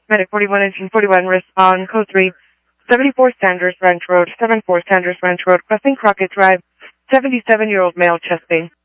Medic 41 engine 41, respond, code 3, 74 Sanders Ranch Road, 74 Sanders Ranch Road, crossing Crockett Drive, 77-year-old male, chest pain.